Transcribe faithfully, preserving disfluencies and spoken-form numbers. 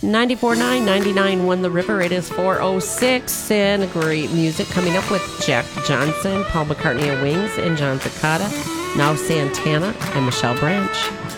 ninety-four point nine, ninety-nine point one The River. It is four oh six, and great music coming up with Jack Johnson, Paul McCartney and Wings, and John Cicada, now Santana, and Michelle Branch.